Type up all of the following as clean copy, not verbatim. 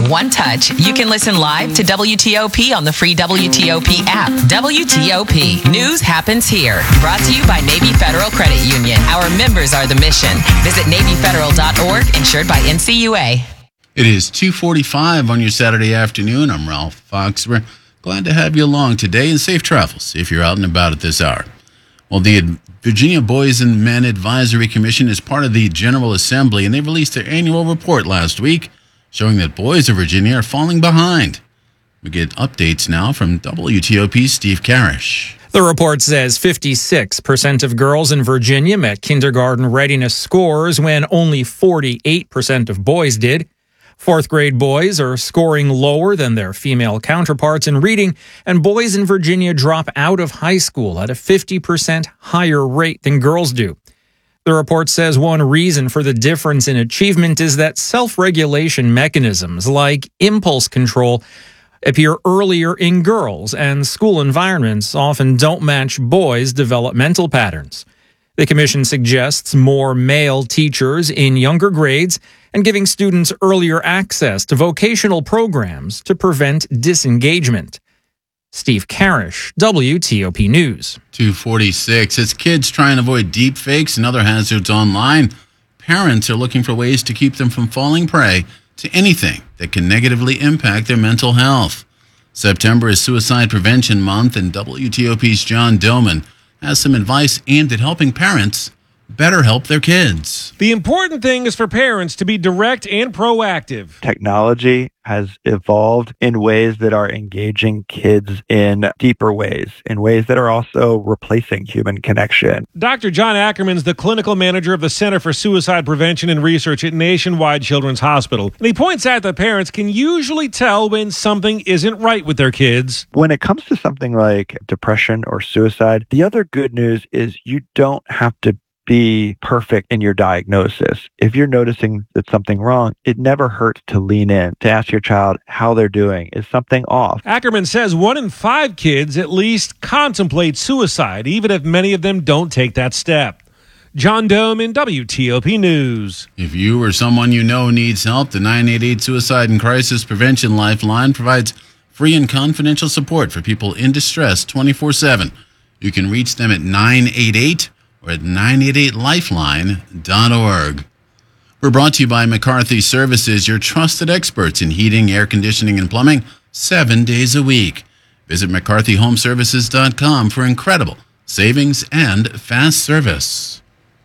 one touch, you can listen live to WTOP on the free WTOP app. WTOP. News happens here. Brought to you by Navy Federal Credit Union. Our members are the mission. Visit NavyFederal.org, insured by NCUA. It is 2:45 on your Saturday afternoon. I'm Ralph Fox. We're glad to have you along today, and safe travels if you're out and about at this hour. Well, the Virginia Boys and Men Advisory Commission is part of the General Assembly, and they released their annual report last week showing that boys of Virginia are falling behind. We get updates now from WTOP's Steve Karish. The report says 56% of girls in Virginia met kindergarten readiness scores when only 48% of boys did. Fourth grade boys are scoring lower than their female counterparts in reading, and boys in Virginia drop out of high school at a 50% higher rate than girls do. The report says one reason for the difference in achievement is that self-regulation mechanisms like impulse control appear earlier in girls, and school environments often don't match boys' developmental patterns. The commission suggests more male teachers in younger grades and giving students earlier access to vocational programs to prevent disengagement. Steve Karish, WTOP News. 2:46. As kids try and avoid deep fakes and other hazards online, parents are looking for ways to keep them from falling prey to anything that can negatively impact their mental health. September is Suicide Prevention Month, and WTOP's John Doman has some advice aimed at helping parents better help their kids. The important thing is for parents to be direct and proactive. Technology has evolved in ways that are engaging kids in deeper ways, in ways that are also replacing human connection. Dr. John Ackerman is the clinical manager of the Center for Suicide Prevention and Research at Nationwide Children's Hospital. And he points out that parents can usually tell when something isn't right with their kids. When it comes to something like depression or suicide, the other good news is you don't have to be perfect in your diagnosis. If you're noticing that something wrong, it never hurts to lean in, to ask your child how they're doing. Is something off? Ackerman says 1 in 5 kids at least contemplate suicide, even if many of them don't take that step. John Doman, WTOP News. If you or someone you know needs help, the 988 Suicide and Crisis Prevention Lifeline provides free and confidential support for people in distress 24/7. You can reach them at 988 or at 988lifeline.org. We're brought to you by McCarthy Services, your trusted experts in heating, air conditioning, and plumbing 7 days a week. Visit McCarthyHomeservices.com for incredible savings and fast service.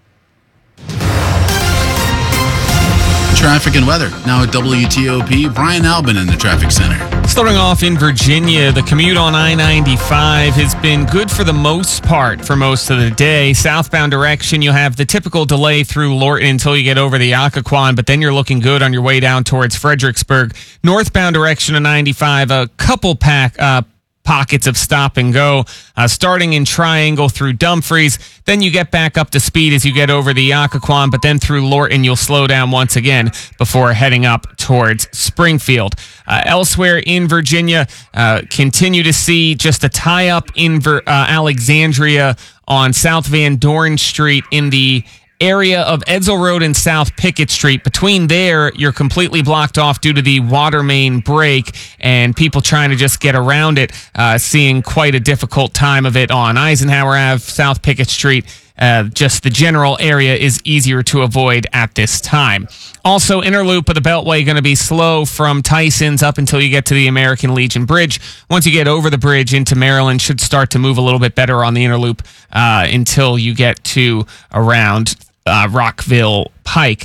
Traffic and weather now at WTOP. Brian Albin in the Traffic Center. Starting off in Virginia, the commute on I-95 has been good for the most part for most of the day. Southbound direction, you'll have the typical delay through Lorton until you get over the Occoquan, but then you're looking good on your way down towards Fredericksburg. Northbound direction of 95, a couple pockets of stop and go, starting in Triangle through Dumfries. Then you get back up to speed as you get over the Occoquan, but then through Lorton you'll slow down once again before heading up towards Springfield. Elsewhere in Virginia, continue to see just a tie-up in Alexandria on South Van Dorn Street in the area of Edsall Road and South Pickett Street. Between there, you're completely blocked off due to the water main break, and people trying to just get around it, seeing quite a difficult time of it on Eisenhower Ave, South Pickett Street. Just the general area is easier to avoid at this time. Also, inner loop of the Beltway going to be slow from Tyson's up until you get to the American Legion Bridge. Once you get over the bridge into Maryland, should start to move a little bit better on the inner loop until you get to around Rockville Pike.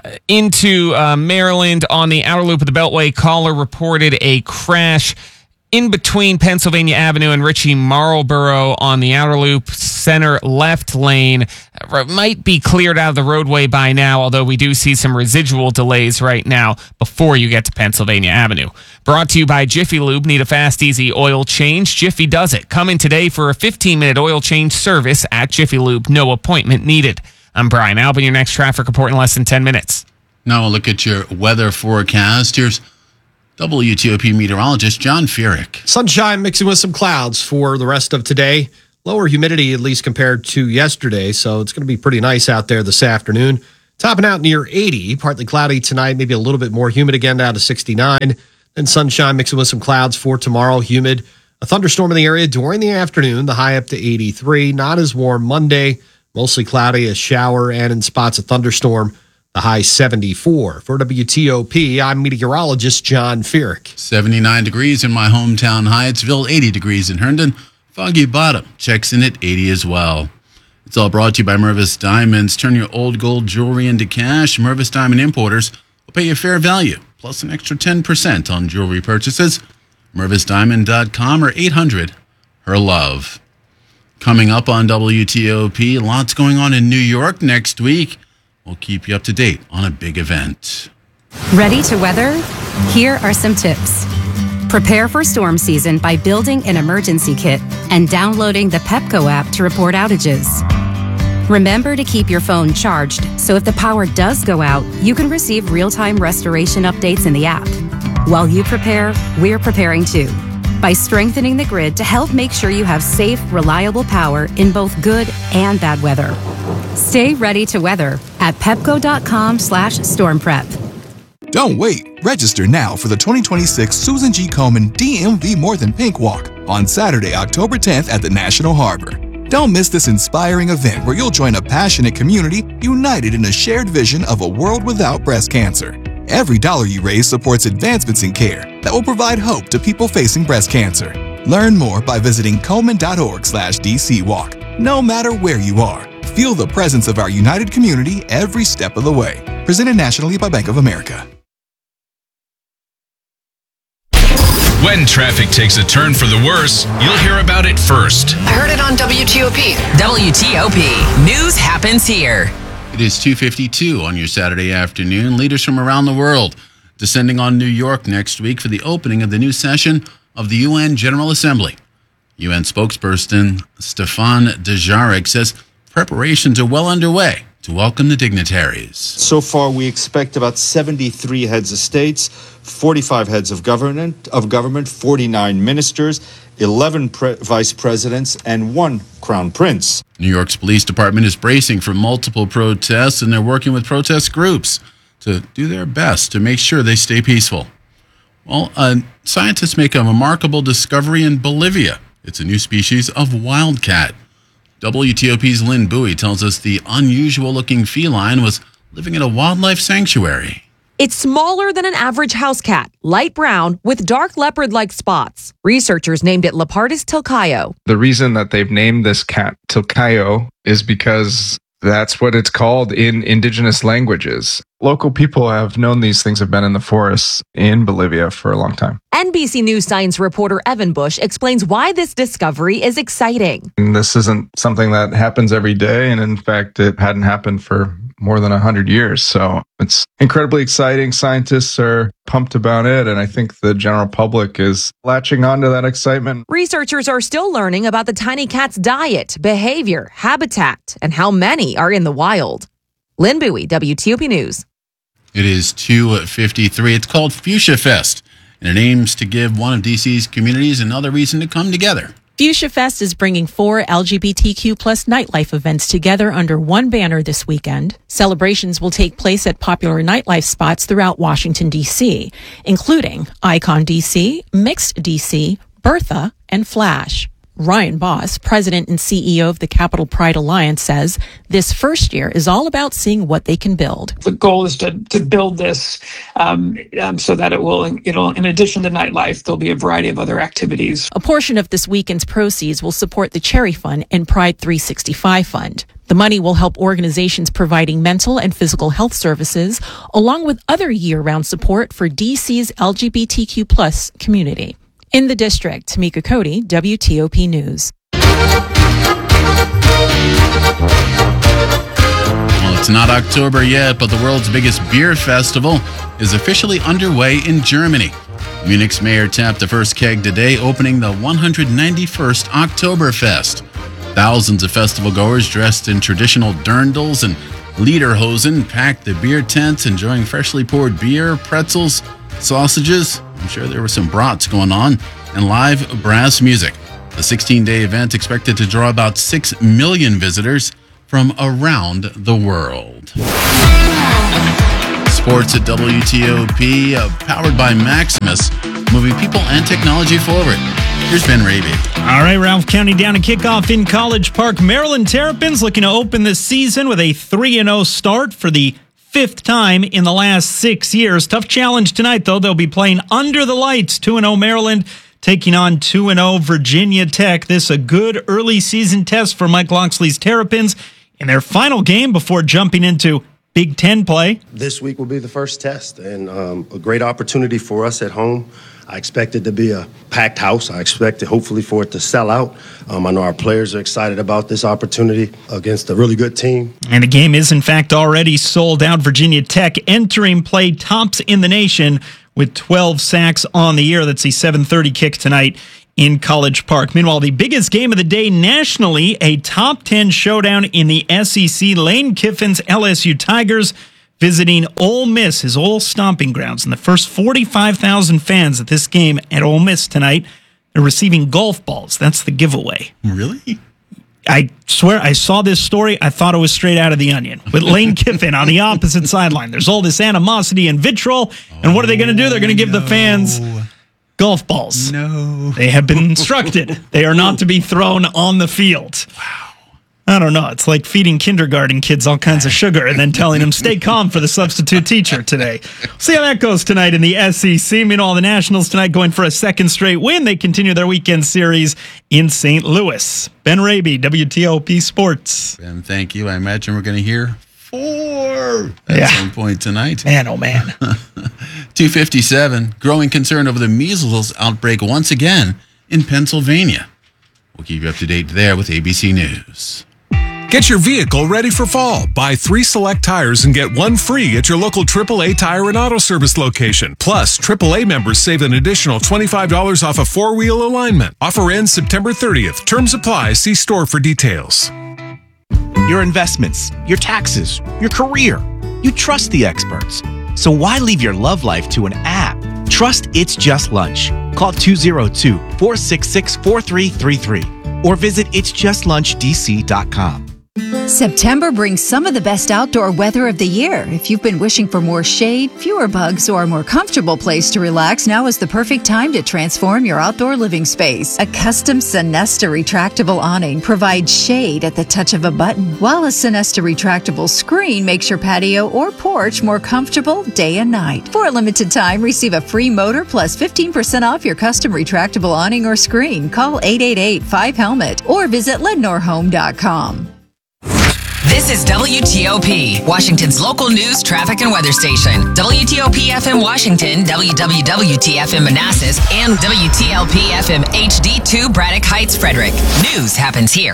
Into Maryland on the outer loop of the Beltway, caller reported a crash in between Pennsylvania Avenue and Ritchie Marlboro on the outer loop, center left lane. Might be cleared out of the roadway by now, although we do see some residual delays right now before you get to Pennsylvania Avenue. Brought to you by Jiffy Lube. Need a fast, easy oil change? Jiffy does it. Come in today for a 15-minute oil change service at Jiffy Lube. No appointment needed. I'm Brian Albin, your next traffic report in less than 10 minutes. Now we'll look at your weather forecast. Here's WTOP meteorologist John Furyk. Sunshine mixing with some clouds for the rest of today. Lower humidity, at least compared to yesterday, so it's going to be pretty nice out there this afternoon. Topping out near 80, partly cloudy tonight, maybe a little bit more humid again down to 69. Then sunshine mixing with some clouds for tomorrow, humid. A thunderstorm in the area during the afternoon, the high up to 83. Not as warm Monday, mostly cloudy, a shower, and in spots a thunderstorm, the high 74. For WTOP, I'm meteorologist John Feerick. 79 degrees in my hometown Hyattsville, 80 degrees in Herndon. Foggy Bottom checks in at 80 as well. It's all brought to you by Mervis Diamonds. Turn your old gold jewelry into cash. Mervis Diamond Importers will pay you fair value, plus an extra 10% on jewelry purchases. MervisDiamond.com or 800-HER-LOVE. Coming up on WTOP, lots going on in New York next week. We'll keep you up to date on a big event. Ready to weather? Here are some tips. Prepare for storm season by building an emergency kit and downloading the Pepco app to report outages. Remember to keep your phone charged, so if the power does go out, you can receive real-time restoration updates in the app. While you prepare, we're preparing too, by strengthening the grid to help make sure you have safe, reliable power in both good and bad weather. Stay ready to weather at pepco.com/stormprep. Don't wait. Register now for the 2026 Susan G. Komen DMV More Than Pink Walk on Saturday, October 10th at the National Harbor. Don't miss this inspiring event where you'll join a passionate community united in a shared vision of a world without breast cancer. Every dollar you raise supports advancements in care that will provide hope to people facing breast cancer. Learn more by visiting Komen.org/DCWalk. No matter where you are, feel the presence of our united community every step of the way. Presented nationally by Bank of America. When traffic takes a turn for the worse, you'll hear about it first. I heard it on WTOP. WTOP. News happens here. It is 2:52 on your Saturday afternoon. Leaders from around the world descending on New York next week for the opening of the new session of the UN General Assembly. UN spokesperson Stefan Dujarric says preparations are well underway to welcome the dignitaries. So far, we expect about 73 heads of states, 45 heads of government, 49 ministers, 11 vice presidents, and 1 crown prince. New York's police department is bracing for multiple protests, and they're working with protest groups to do their best to make sure they stay peaceful. Well, scientists make a remarkable discovery in Bolivia. It's a new species of wildcat. WTOP's Lynn Bowie tells us the unusual-looking feline was living in a wildlife sanctuary. It's smaller than an average house cat, light brown with dark leopard-like spots. Researchers named it Leopardus tilcaio. The reason that they've named this cat Tilcaio is because that's what it's called in indigenous languages. Local people have known these things have been in the forests in Bolivia for a long time. NBC News science reporter Evan Bush explains why this discovery is exciting. And this isn't something that happens every day, and in fact, it hadn't happened for more than 100 years. So it's incredibly exciting. Scientists are pumped about it, and I think the general public is latching onto that excitement. Researchers are still learning about the tiny cat's diet, behavior, habitat, and how many are in the wild. Lynn Bowie, WTOP News. It is 2:53. It's called Fuchsia Fest, and it aims to give one of DC's communities another reason to come together. Fuchsia Fest is bringing 4 LGBTQ plus nightlife events together under one banner this weekend. Celebrations will take place at popular nightlife spots throughout Washington, D.C., including Icon DC, Mixed DC, Bertha, and Flash. Ryan Boss, president and CEO of the Capital Pride Alliance, says this first year is all about seeing what they can build. The goal is to build this so that it will, in addition to nightlife, there'll be a variety of other activities. A portion of this weekend's proceeds will support the Cherry Fund and Pride 365 Fund. The money will help organizations providing mental and physical health services, along with other year-round support for DC's LGBTQ plus community. In the district, Tamika Cody, WTOP News. Well, it's not October yet, but the world's biggest beer festival is officially underway in Germany. Munich's mayor tapped the first keg today, opening the 191st Oktoberfest. Thousands of festival goers dressed in traditional dirndls and lederhosen packed the beer tents, enjoying freshly poured beer, pretzels, sausages. I'm sure there were some brats going on, and live brass music. The 16-day event expected to draw about 6 million visitors from around the world. Sports at WTOP, powered by Maximus, moving people and technology forward. Here's Ben Raby. All right, Ralph County down to kickoff in College Park. Maryland Terrapins looking to open this season with a 3-0 start for the 5th time in the last 6 years. Tough challenge tonight, though. They'll be playing under the lights. 2-0 Maryland taking on 2-0 Virginia Tech. This a good early season test for Mike Loxley's Terrapins in their final game before jumping into Big Ten play. This week will be the first test and a great opportunity for us at home. I expect it to be a packed house. I expect it, hopefully, for it to sell out. I know our players are excited about this opportunity against a really good team. And the game is, in fact, already sold out. Virginia Tech entering play tops in the nation with 12 sacks on the year. That's the 7:30 kick tonight in College Park. Meanwhile, the biggest game of the day nationally, a top 10 showdown in the SEC. Lane Kiffin's LSU Tigers visiting Ole Miss, his old stomping grounds. And the first 45,000 fans at this game at Ole Miss tonight are receiving golf balls. That's the giveaway. Really? I swear I saw this story. I thought it was straight out of The Onion with Lane Kiffin on the opposite sideline. There's all this animosity and vitriol. And what are they going to do? They're going to give the fans golf balls. No. They have been instructed. They are not to be thrown on the field. Wow. I don't know. It's like feeding kindergarten kids all kinds of sugar and then telling them, stay calm for the substitute teacher today. See how that goes tonight in the SEC. Meanwhile, the Nationals tonight going for a second straight win. They continue their weekend series in St. Louis. Ben Raby, WTOP Sports. Ben, thank you. I imagine we're going to hear 4 at some point tonight. Man, oh man. 2:57. Growing concern over the measles outbreak once again in Pennsylvania. We'll keep you up to date there with ABC News. Get your vehicle ready for fall. Buy 3 select tires and get 1 free at your local AAA Tire and Auto Service location. Plus, AAA members save an additional $25 off a 4-wheel alignment. Offer ends September 30th. Terms apply. See store for details. Your investments, your taxes, your career. You trust the experts. So why leave your love life to an app? Trust It's Just Lunch. Call 202-466-4333 or visit itsjustlunchdc.com. September brings some of the best outdoor weather of the year. If you've been wishing for more shade, fewer bugs, or a more comfortable place to relax, now is the perfect time to transform your outdoor living space. A custom Sonesta retractable awning provides shade at the touch of a button, while a Sonesta retractable screen makes your patio or porch more comfortable day and night. For a limited time, receive a free motor plus 15% off your custom retractable awning or screen. Call 888-5HELMET or visit LednorHome.com. This is WTOP, Washington's local news, traffic, and weather station. WTOP FM Washington, WWWT-FM Manassas, and WTLP FM HD2 Braddock Heights, Frederick. News happens here.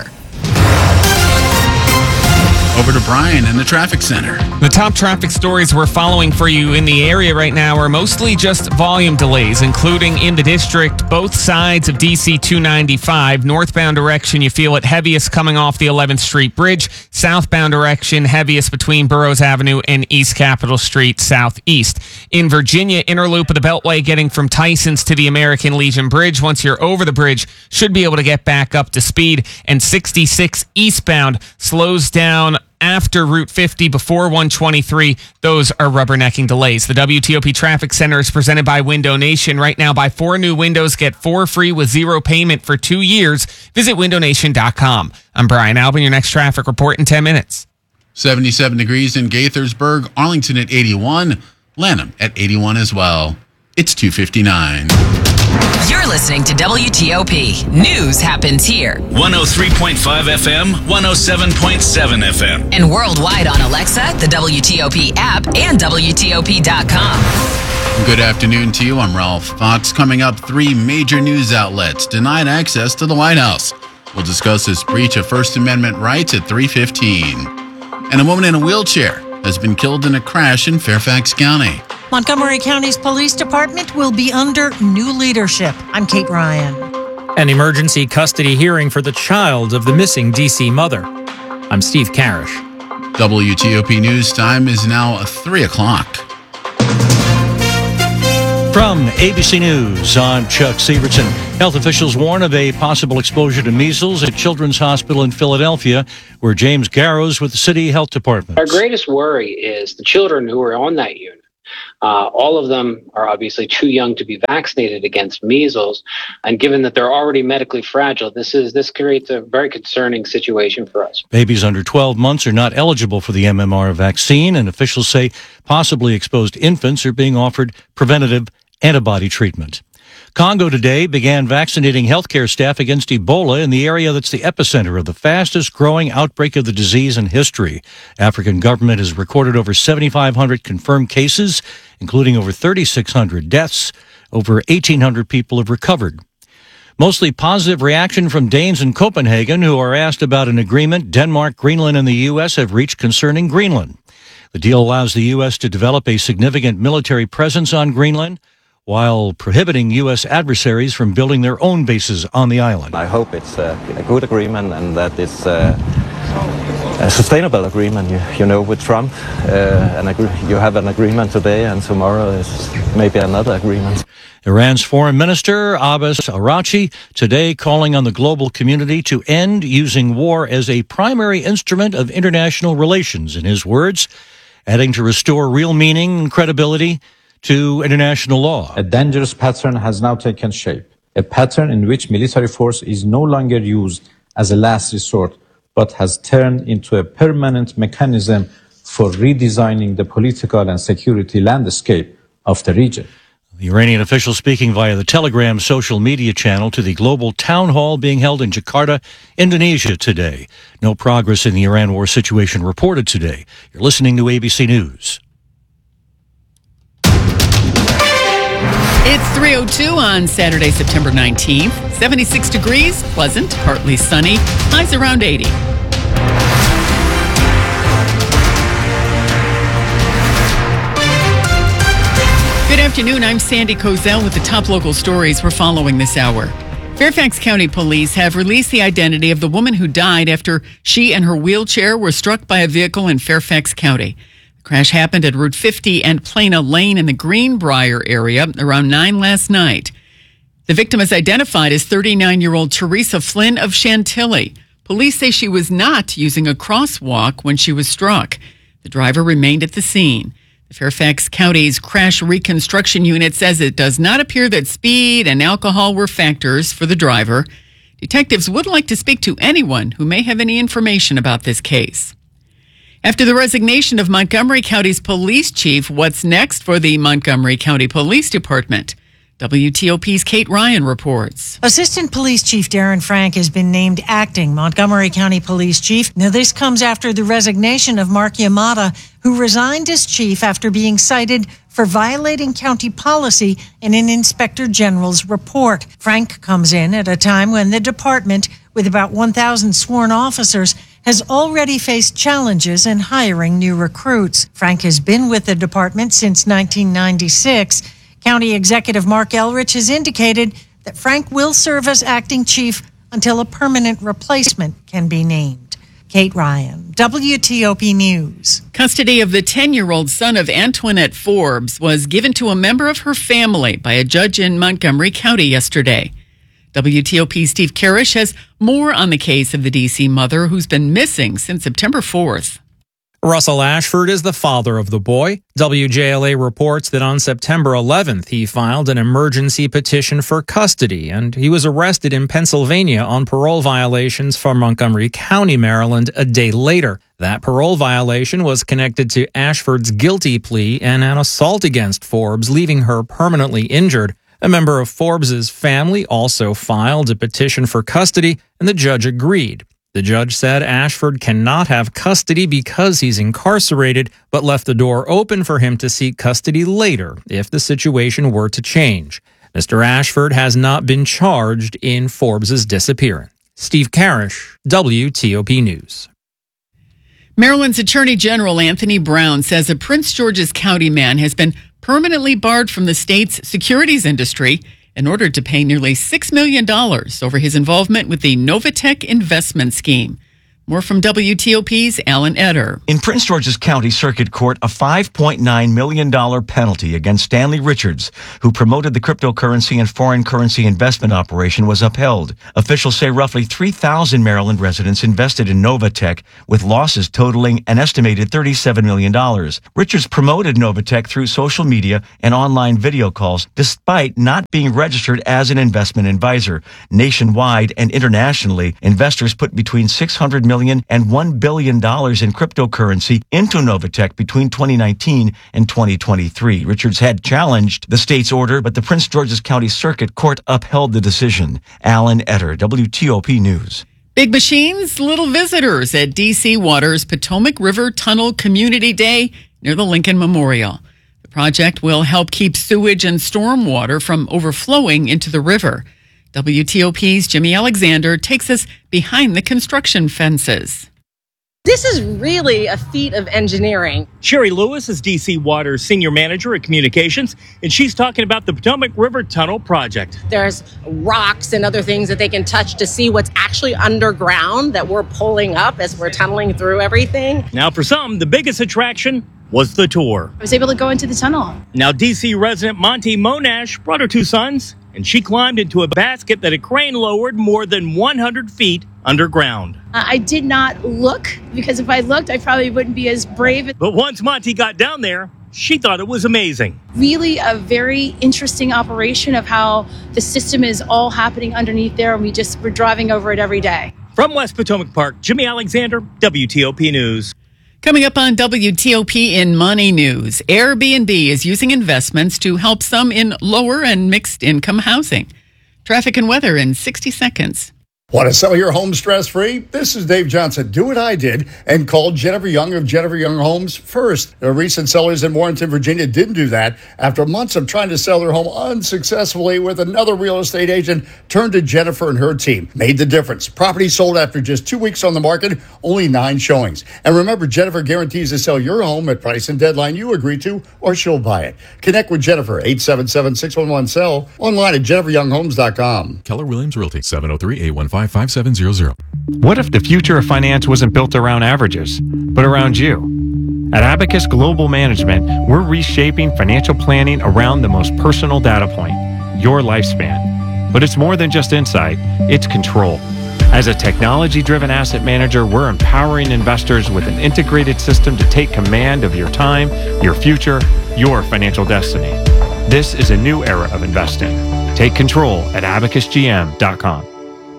Over to Brian in the traffic center. The top traffic stories we're following for you in the area right now are mostly just volume delays, including in the district, both sides of DC 295. Northbound direction, you feel it heaviest coming off the 11th Street Bridge. Southbound direction, heaviest between Burroughs Avenue and East Capitol Street southeast. In Virginia, inner loop of the Beltway getting from Tyson's to the American Legion Bridge. Once you're over the bridge, should be able to get back up to speed. And 66 eastbound slows down after Route 50 before 123. Those are rubbernecking delays. The WTOP Traffic Center is presented by Window Nation. Right now, buy 4 new windows, get 4 free with 0 payment for 2 years. Visit windownation.com. I'm Brian Albin, your next traffic report in 10 minutes. 77 degrees in Gaithersburg, Arlington at 81, Lanham at 81 as well. It's 2:59. You're listening to WTOP. News happens here. 103.5 FM, 107.7 FM. And worldwide on Alexa, the WTOP app, and WTOP.com. Good afternoon to you. I'm Ralph Fox. Coming up, 3 major news outlets denied access to the White House. We'll discuss this breach of First Amendment rights at 3:15. And a woman in a wheelchair has been killed in a crash in Fairfax County. Montgomery County's police department will be under new leadership. I'm Kate Ryan. An emergency custody hearing for the child of the missing D.C. mother. I'm Steve Karish. WTOP News Time is now 3 o'clock. From ABC News, I'm Chuck Severson. Health officials warn of a possible exposure to measles at Children's Hospital in Philadelphia, where James Garrows with the city health department. Our greatest worry is the children who are on that unit All of them are obviously too young to be vaccinated against measles. And given that they're already medically fragile, this creates a very concerning situation for us. Babies under 12 months are not eligible for the MMR vaccine, and officials say possibly exposed infants are being offered preventative antibody treatment. Congo today began vaccinating healthcare staff against Ebola in the area that's the epicenter of the fastest growing outbreak of the disease in history. African government has recorded over 7,500 confirmed cases, including over 3,600 deaths. Over 1,800 people have recovered. Mostly positive reaction from Danes in Copenhagen who are asked about an agreement Denmark, Greenland, and the U.S. have reached concerning Greenland. The deal allows the U.S. to develop a significant military presence on Greenland, while prohibiting U.S. adversaries from building their own bases on the island. I hope it's a good agreement and that it's a sustainable agreement. You know, with Trump, you have an agreement today and tomorrow is maybe another agreement. Iran's Foreign Minister Abbas Araghchi today calling on the global community to end using war as a primary instrument of international relations, in his words, adding to restore real meaning and credibility to international law. A dangerous pattern has now taken shape, a pattern in which military force is no longer used as a last resort, but has turned into a permanent mechanism for redesigning the political and security landscape of the region. The Iranian official speaking via the Telegram social media channel to the global town hall being held in Jakarta, Indonesia today. No progress in the Iran war situation reported today. You're listening to ABC News. It's 3:02 on Saturday, September 19th. 76 degrees, pleasant, partly sunny, highs around 80. Good afternoon, I'm Sandy Kozel with the top local stories we're following this hour. Fairfax County Police have released the identity of the woman who died after she and her wheelchair were struck by a vehicle in Fairfax County. Crash happened at Route 50 and Plana Lane in the Greenbrier area around 9 last night. The victim is identified as 39-year-old Teresa Flynn of Chantilly. Police say she was not using a crosswalk when she was struck. The driver remained at the scene. The Fairfax County's Crash Reconstruction Unit says it does not appear that speed and alcohol were factors for the driver. Detectives would like to speak to anyone who may have any information about this case. After the resignation of Montgomery County's police chief, what's next for the Montgomery County Police Department? WTOP's Kate Ryan reports. Assistant Police Chief Darren Frank has been named acting Montgomery County Police Chief. Now, this comes after the resignation of Mark Yamada, who resigned as chief after being cited for violating county policy in an Inspector General's report. Frank comes in at a time when the department, with about 1,000 sworn officers, has already faced challenges in hiring new recruits. Frank has been with the department since 1996. County Executive Mark Elrich has indicated that Frank will serve as acting chief until a permanent replacement can be named. Kate Ryan, WTOP News. Custody of the 10-year-old son of Antoinette Forbes was given to a member of her family by a judge in Montgomery County yesterday. WTOP's Steve Karish has more on the case of the D.C. mother who's been missing since September 4th. Russell Ashford is the father of the boy. WJLA reports that on September 11th, he filed an emergency petition for custody, and he was arrested in Pennsylvania on parole violations from Montgomery County, Maryland, a day later. That parole violation was connected to Ashford's guilty plea and an assault against Forbes, leaving her permanently injured. A member of Forbes's family also filed a petition for custody, and the judge agreed. The judge said Ashford cannot have custody because he's incarcerated, but left the door open for him to seek custody later if the situation were to change. Mr. Ashford has not been charged in Forbes's disappearance. Steve Karish, WTOP News. Maryland's Attorney General Anthony Brown says a Prince George's County man has been permanently barred from the state's securities industry in order to pay nearly $6 million over his involvement with the Novatech investment scheme. More from WTOP's Alan Etter. In Prince George's County Circuit Court, a $5.9 million penalty against Stanley Richards, who promoted the cryptocurrency and foreign currency investment operation, was upheld. Officials say roughly 3,000 Maryland residents invested in Novatech, with losses totaling an estimated $37 million. Richards promoted Novatech through social media and online video calls, despite not being registered as an investment advisor. Nationwide and internationally, investors put between $600 million and $1 billion in cryptocurrency into Novatech between 2019 and 2023. Richards had challenged the state's order, but the Prince George's County Circuit Court upheld the decision. Alan Etter, WTOP News. Big machines, little visitors at D.C. Water's Potomac River Tunnel Community Day near the Lincoln Memorial. The project will help keep sewage and storm water from overflowing into the river. WTOP's Jimmy Alexander takes us behind the construction fences. This is really a feat of engineering. Sherry Lewis is DC Water's Senior Manager at Communications, and she's talking about the Potomac River Tunnel project. There's rocks and other things that they can touch to see what's actually underground that we're pulling up as we're tunneling through everything. Now, for some, the biggest attraction was the tour. I was able to go into the tunnel. Now, DC resident Monty Monash brought her two sons, and she climbed into a basket that a crane lowered more than 100 feet underground. I did not look, because if I looked, I probably wouldn't be as brave. But once Monty got down there, she thought it was amazing. Really a very interesting operation of how the system is all happening underneath there, and we're driving over it every day. From West Potomac Park, Jimmy Alexander, WTOP News. Coming up on WTOP in Money News, Airbnb is using investments to help some in lower and mixed income housing. Traffic and weather in 60 seconds. Want to sell your home stress-free? This is Dave Johnson. Do what I did and call Jennifer Young of Jennifer Young Homes first. The recent sellers in Warrenton, Virginia didn't do that. After months of trying to sell their home unsuccessfully with another real estate agent, turned to Jennifer and her team. Made the difference. Property sold after just 2 weeks on the market, only 9 showings. And remember, Jennifer guarantees to sell your home at price and deadline you agree to, or she'll buy it. Connect with Jennifer, 877-611-SELL, online at jenniferyounghomes.com. Keller Williams Realty, 703-815-5700. What if the future of finance wasn't built around averages, but around you? At Abacus Global Management, we're reshaping financial planning around the most personal data point, your lifespan. But it's more than just insight, it's control. As a technology-driven asset manager, we're empowering investors with an integrated system to take command of your time, your future, your financial destiny. This is a new era of investing. Take control at abacusgm.com.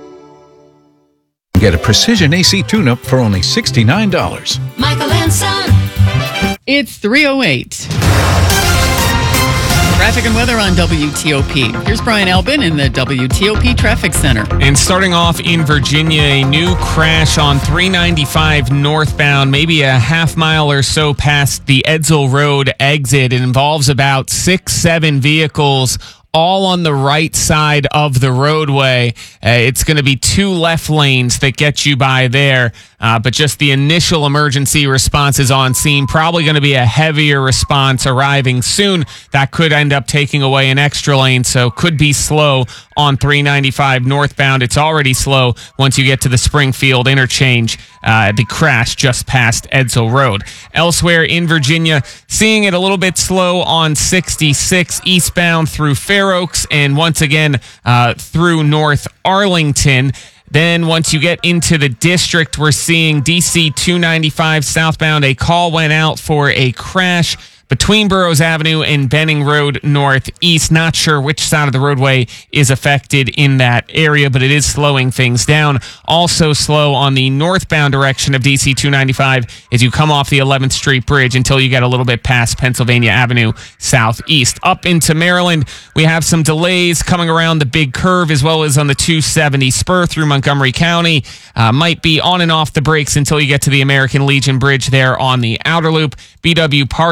Get a precision AC tune-up for only $69. Michael and Son. It's 3:08. Traffic and weather on WTOP. Here's Brian Albin in the WTOP Traffic Center. And starting off in Virginia, a new crash on 395 northbound, maybe a half mile or so past the Edsall Road exit. It involves about 6-7 vehicles, all on the right side of the roadway. It's going to be 2 left lanes that get you by there. But just the initial emergency response is on scene. Probably going to be a heavier response arriving soon. That could end up taking away an extra lane, so could be slow on 395 northbound. It's already slow once you get to the Springfield interchange. The crash just past Edsall Road. Elsewhere in Virginia, seeing it a little bit slow on 66 eastbound through Fair Oaks and once again through North Arlington. Then once you get into the district, we're seeing DC 295 southbound. A call went out for a crash between Burroughs Avenue and Benning Road northeast. Not sure which side of the roadway is affected in that area, but it is slowing things down. Also slow on the northbound direction of DC 295 as you come off the 11th Street Bridge until you get a little bit past Pennsylvania Avenue southeast. Up into Maryland, we have some delays coming around the big curve as well as on the 270 spur through Montgomery County. Might be on and off the brakes until you get to the American Legion Bridge there on the outer loop. BW Parkway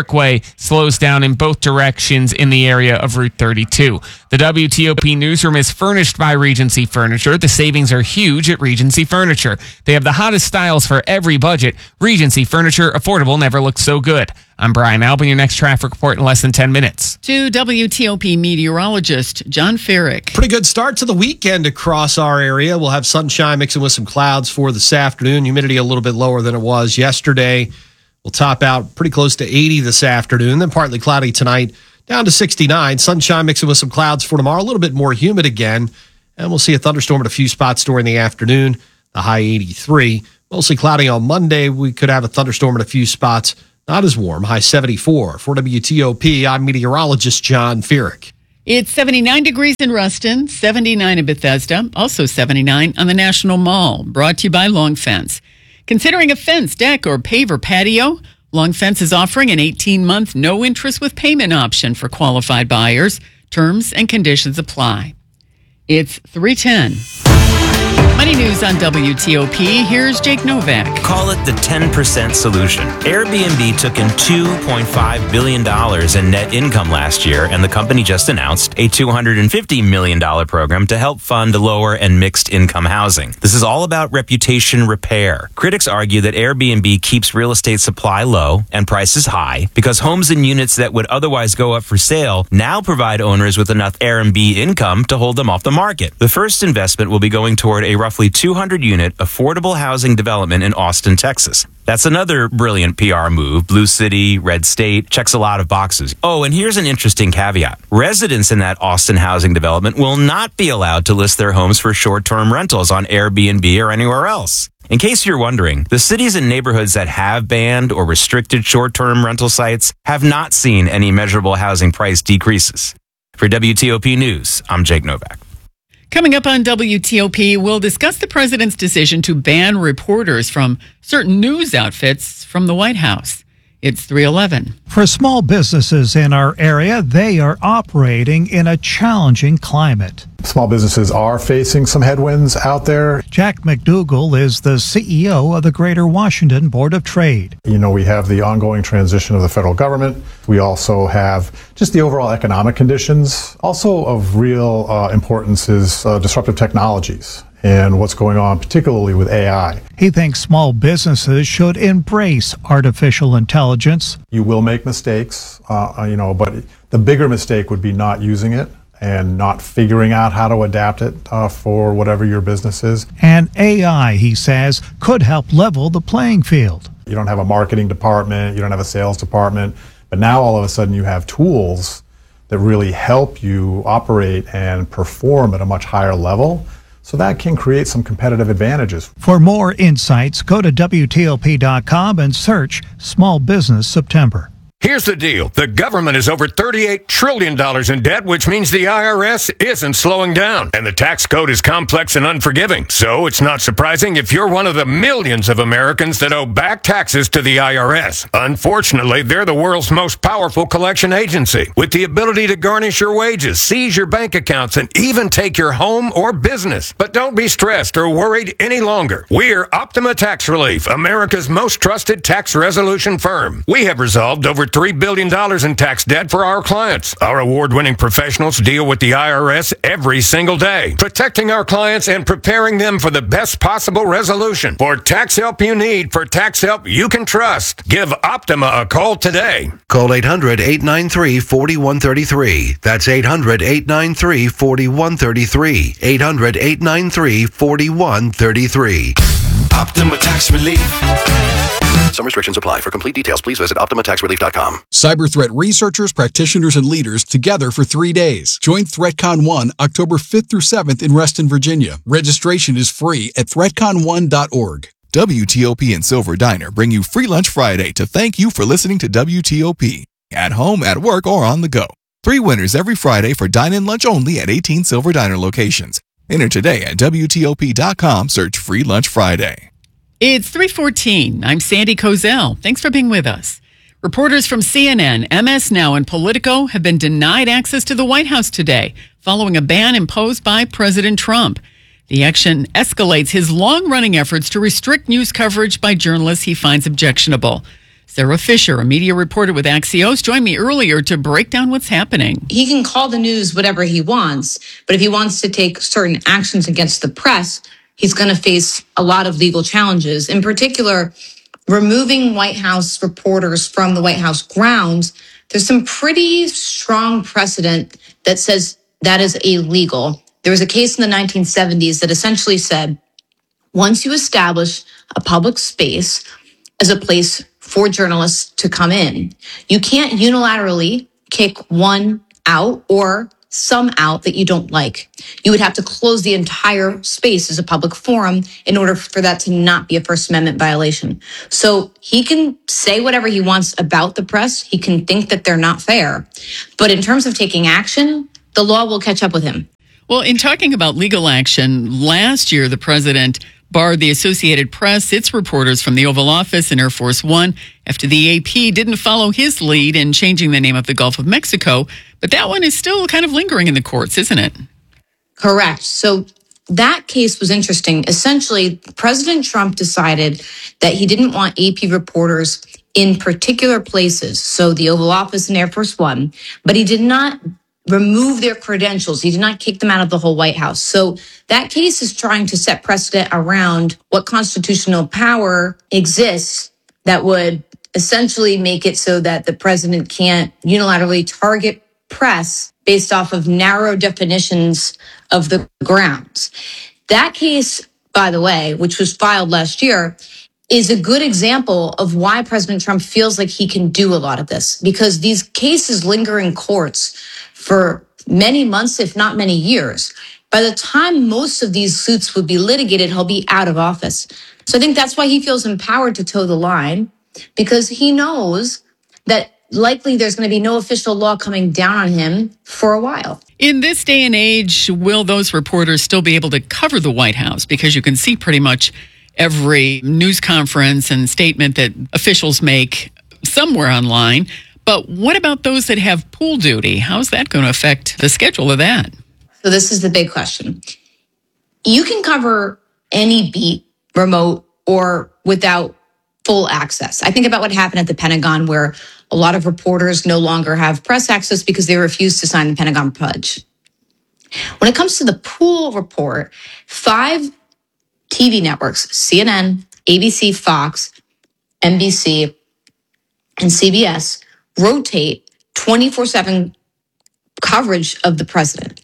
slows down in both directions in the area of Route 32. The WTOP newsroom is furnished by Regency Furniture. The savings are huge at Regency Furniture. They have the hottest styles for every budget. Regency Furniture, affordable, never looked so good. I'm Brian Albin, your next traffic report in less than 10 minutes. To WTOP meteorologist John Ferrick. Pretty good start to the weekend across our area. We'll have sunshine mixing with some clouds for this afternoon. Humidity a little bit lower than it was yesterday. We'll top out pretty close to 80 this afternoon, then partly cloudy tonight, down to 69. Sunshine mixing with some clouds for tomorrow, a little bit more humid again. And we'll see a thunderstorm at a few spots during the afternoon, the high 83. Mostly cloudy on Monday. We could have a thunderstorm at a few spots. Not as warm, high 74. For WTOP, I'm meteorologist John Ferrick. It's 79 degrees in Ruston, 79 in Bethesda, also 79 on the National Mall. Brought to you by Long Fence. Considering a fence, deck, or paver patio, Long Fence is offering an 18-month no-interest with payment option for qualified buyers. Terms and conditions apply. It's 3:10. Money News on WTOP. Here's Jake Novak. Call it the 10% solution. Airbnb took in $2.5 billion in net income last year, and the company just announced a $250 million program to help fund lower and mixed income housing. This is all about reputation repair. Critics argue that Airbnb keeps real estate supply low and prices high because homes and units that would otherwise go up for sale now provide owners with enough Airbnb income to hold them off the market. The first investment will be going toward a roughly 200-unit affordable housing development in Austin, Texas. That's another brilliant PR move. Blue City, Red State, checks a lot of boxes. Oh, and here's an interesting caveat. Residents in that Austin housing development will not be allowed to list their homes for short-term rentals on Airbnb or anywhere else. In case you're wondering, the cities and neighborhoods that have banned or restricted short-term rental sites have not seen any measurable housing price decreases. For WTOP News, I'm Jake Novak. Coming up on WTOP, we'll discuss the president's decision to ban reporters from certain news outfits from the White House. It's 3:11. For small businesses in our area, they are operating in a challenging climate. Small businesses are facing some headwinds out there. Jack McDougall is the CEO of the Greater Washington Board of Trade. You know, we have the ongoing transition of the federal government. We also have just the overall economic conditions. Also of real importance is disruptive technologies and what's going on, particularly with AI. He thinks small businesses should embrace artificial intelligence. You will make mistakes, but the bigger mistake would be not using it and not figuring out how to adapt it for whatever your business is. And AI, he says, could help level the playing field. You don't have a marketing department, you don't have a sales department, but now all of a sudden you have tools that really help you operate and perform at a much higher level. So that can create some competitive advantages. For more insights, go to WTOP.com and search Small Business September. Here's the deal. The government is over $38 trillion in debt, which means the IRS isn't slowing down. And the tax code is complex and unforgiving. So it's not surprising if you're one of the millions of Americans that owe back taxes to the IRS. Unfortunately, they're the world's most powerful collection agency, with the ability to garnish your wages, seize your bank accounts, and even take your home or business. But don't be stressed or worried any longer. We're Optima Tax Relief, America's most trusted tax resolution firm. We have resolved over $3 billion in tax debt for our clients. Our award-winning professionals deal with the IRS every single day, protecting our clients and preparing them for the best possible resolution. For tax help you need, for tax help you can trust, give Optima a call today. Call 800-893-4133. That's 800-893-4133. 800-893-4133. Optima Tax Relief. Some restrictions apply. For complete details, please visit OptimaTaxRelief.com. Cyber threat researchers, practitioners, and leaders together for 3 days. Join ThreatCon 1 October 5th through 7th in Reston, Virginia. Registration is free at ThreatCon1.org. WTOP and Silver Diner bring you Free Lunch Friday to thank you for listening to WTOP. At home, at work, or on the go. 3 winners every Friday for dine-in lunch only at 18 Silver Diner locations. Enter today at WTOP.com. Search Free Lunch Friday. It's 3:14. I'm Sandy Kozel. Thanks for being with us. Reporters from CNN, MS Now, and Politico have been denied access to the White House today following a ban imposed by President Trump. The action escalates his long-running efforts to restrict news coverage by journalists he finds objectionable. Sarah Fisher, a media reporter with Axios, joined me earlier to break down what's happening. He can call the news whatever he wants, but if he wants to take certain actions against the press, he's going to face a lot of legal challenges. In particular, removing White House reporters from the White House grounds. There's some pretty strong precedent that says that is illegal. There was a case in the 1970s that essentially said, once you establish a public space as a place for journalists to come in, you can't unilaterally kick one out or some out that you don't like. You would have to close the entire space as a public forum in order for that to not be a First Amendment violation. So he can say whatever he wants about the press. He can think that they're not fair. But in terms of taking action, the law will catch up with him. Well, in talking about legal action, last year the president barred the Associated Press, its reporters from the Oval Office and Air Force One after the AP didn't follow his lead in changing the name of the Gulf of Mexico. But that one is still kind of lingering in the courts, isn't it? Correct. So that case was interesting. Essentially, President Trump decided that he didn't want AP reporters in particular places, so the Oval Office and Air Force One, but he did not remove their credentials. He did not kick them out of the whole White House. So that case is trying to set precedent around what constitutional power exists that would essentially make it so that the president can't unilaterally target press based off of narrow definitions of the grounds. That case, by the way, which was filed last year, is a good example of why President Trump feels like he can do a lot of this, because these cases linger in courts for many months, if not many years. By the time most of these suits would be litigated, he'll be out of office. So I think that's why he feels empowered to toe the line, because he knows that likely there's going to be no official law coming down on him for a while. In this day and age, will those reporters still be able to cover the White House? Because you can see pretty much every news conference and statement that officials make somewhere online. But what about those that have pool duty? How's that going to affect the schedule of that? So this is the big question. You can cover any beat, remote or without full access. I think about what happened at the Pentagon, where a lot of reporters no longer have press access because they refused to sign the Pentagon Pledge. When it comes to the pool report, 5 TV networks, CNN, ABC, Fox, NBC, and CBS, rotate 24/7 coverage of the president.